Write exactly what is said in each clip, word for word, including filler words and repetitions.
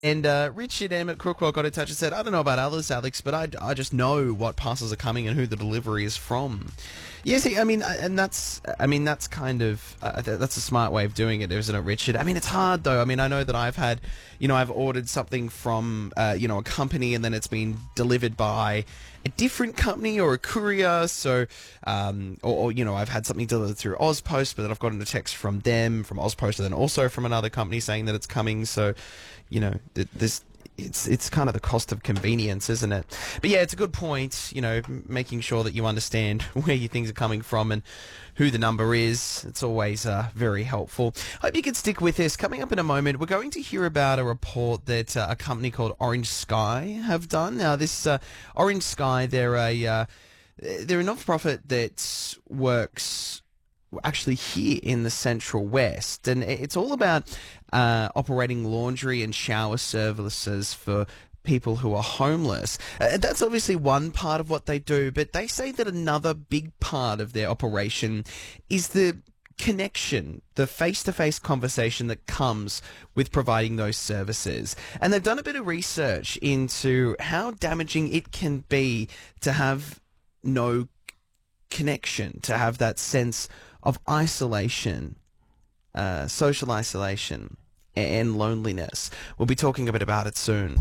And uh, Richard M at Crookwell got in touch and said, I don't know about others, Alex, but I, I just know what parcels are coming and who the delivery is from. Yes, I mean, uh, and that's, I mean, that's kind of, uh, that's a smart way of doing it, isn't it, Richard? I mean, it's hard, though. I mean, I know that I've had, you know, I've ordered something from, uh, you know, a company and then it's been delivered by a different company or a courier. So, um, or, or, you know, I've had something delivered through Ozpost, but then I've gotten a text from them, from Ozpost, and then also from another company saying that it's coming. So, you know, th- this it's it's kind of the cost of convenience, isn't it? But yeah, it's a good point, you know, m- making sure that you understand where your things are coming from and who the number is. It's always uh, very helpful. Hope you can stick with us. Coming up in a moment, we're going to hear about a report that uh, a company called Orange Sky have done. Now, this uh, Orange Sky, they're a uh, they're a not-for-profit that works actually here in the Central West, and it's all about uh, operating laundry and shower services for people who are homeless. Uh, that's obviously one part of what they do, but they say that another big part of their operation is the connection, the face-to-face conversation that comes with providing those services. And they've done a bit of research into how damaging it can be to have no connection, to have that sense of isolation, uh, social isolation, and loneliness. We'll be talking a bit about it soon.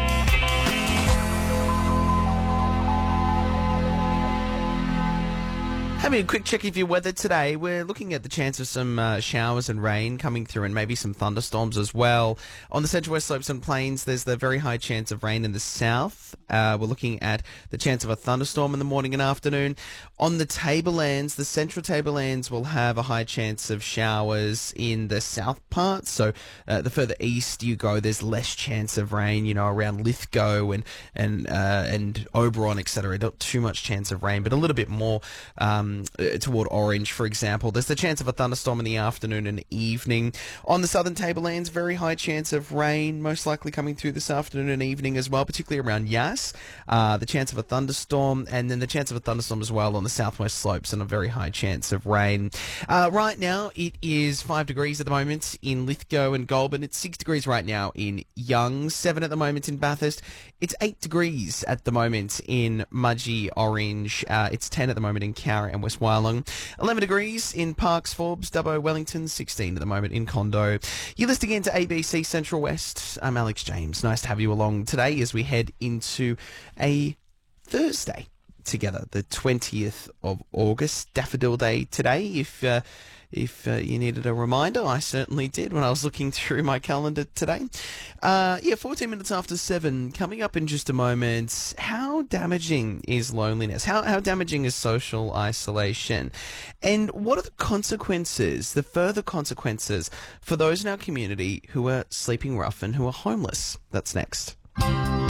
Having a quick check of your weather today. We're looking at the chance of some uh, showers and rain coming through and maybe some thunderstorms as well. On the Central West Slopes and Plains, there's the very high chance of rain in the south. Uh, we're looking at the chance of a thunderstorm in the morning and afternoon. On the Tablelands, the Central Tablelands will have a high chance of showers in the south part. So uh, the further east you go, there's less chance of rain, you know, around Lithgow and and uh, and Oberon, et cetera. Not too much chance of rain, but a little bit more um, toward Orange, for example. There's the chance of a thunderstorm in the afternoon and evening. On the southern Tablelands, very high chance of rain, most likely coming through this afternoon and evening as well, particularly around Yass. Uh, the chance of a thunderstorm, and then the chance of a thunderstorm as well on the southwest slopes, and a very high chance of rain. Uh, right now, it is five degrees at the moment in Lithgow and Goulburn. It's six degrees right now in Young, seven at the moment in Bathurst. It's eight degrees at the moment in Mudgee, Orange. Uh, it's ten at the moment in Cowra and West Wyalong. eleven degrees in Parks, Forbes, Dubbo, Wellington. sixteen at the moment in Condo. You're listening in to A B C Central West. I'm Alex James. Nice to have you along today as we head into a Thursday together, the twentieth of August, Daffodil Day today. If uh, if uh, you needed a reminder, I certainly did when I was looking through my calendar today. Uh, yeah, fourteen minutes after seven. Coming up in just a moment. How damaging is loneliness? How how damaging is social isolation? And what are the consequences, the further consequences for those in our community who are sleeping rough and who are homeless? That's next.